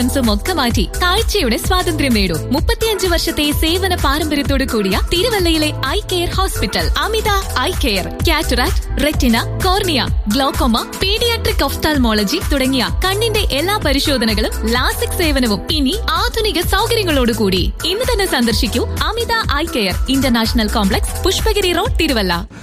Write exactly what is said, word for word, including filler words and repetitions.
ഒക്കെ മാറ്റി കാഴ്ചയുടെ സ്വാതന്ത്ര്യം നേടൂ. മുപ്പത്തിയഞ്ച് വർഷത്തെ സേവന പാരമ്പര്യത്തോടു കൂടിയ തിരുവല്ലയിലെ ഐ കെയർ ഹോസ്പിറ്റൽ അമിത eye care. Cataract, retina, cornea, glaucoma, paediatric ophthalmology തുടങ്ങിയ കണ്ണിന്റെ എല്ലാ പരിശോധനകളും ലാസിക് സേവനവും ഇനി ആധുനിക സൗകര്യങ്ങളോടുകൂടി. ഇന്ന് തന്നെ സന്ദർശിക്കൂ അമിത eye care, international complex, Pushpagiri road, Thiruvalla.